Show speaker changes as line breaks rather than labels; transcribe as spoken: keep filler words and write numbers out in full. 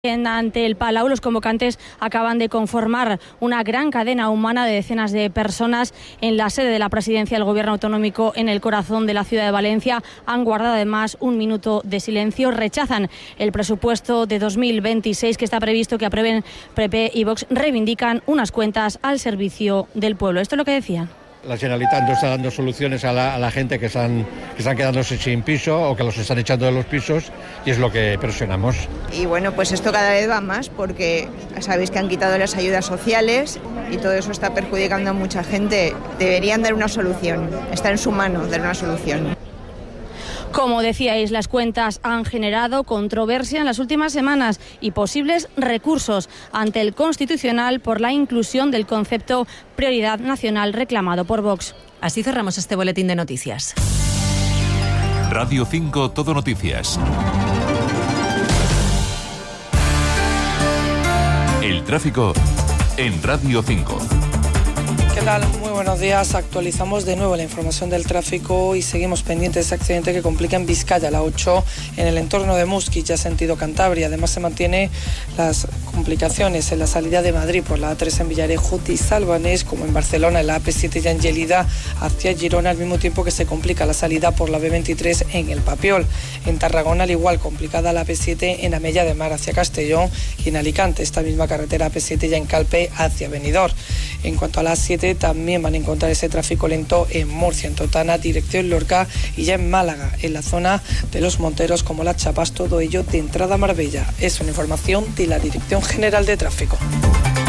Ante el Palau, los convocantes acaban de conformar una gran cadena humana de decenas de personas en la sede de la presidencia del Gobierno autonómico en el corazón de la ciudad de Valencia. Han guardado además un minuto de silencio. Rechazan el presupuesto de dos mil veintiséis que está previsto que aprueben P P y Vox. Reivindican unas cuentas al servicio del pueblo. Esto es lo que decían.
La Generalitat no está dando soluciones a la, a la gente que están, que están quedándose sin piso o que los están echando de los pisos, y es lo que presionamos.
Y bueno, pues esto cada vez va más porque sabéis que han quitado las ayudas sociales y todo eso está perjudicando a mucha gente. Deberían dar una solución, está en su mano dar una solución.
Como decíais, las cuentas han generado controversia en las últimas semanas y posibles recursos ante el Constitucional por la inclusión del concepto prioridad nacional reclamado por Vox.
Así cerramos este boletín de noticias.
Radio cinco Todo Noticias. El tráfico en Radio cinco.
¿Qué tal? Muy buenos días. Actualizamos de nuevo la información del tráfico y seguimos pendientes de ese accidente que complica en Vizcaya, la ocho, en el entorno de Muskiz, ya sentido Cantabria. Además se mantiene las complicaciones en la salida de Madrid por la A tres en Villarejo y Salvanés, como en Barcelona, en la A P siete ya en Gelida hacia Girona, al mismo tiempo que se complica la salida por la B veintitrés en el Papiol. En Tarragona, al igual, complicada la A P siete en Amella de Mar hacia Castellón, y en Alicante, esta misma carretera A P siete ya en Calpe hacia Benidorm. En cuanto a la A siete, también van a encontrar ese tráfico lento en Murcia, en Totana, dirección Lorca, y ya en Málaga, en la zona de Los Monteros, como Las Chapas, todo ello de entrada a Marbella. Es una información de la Dirección General de Tráfico.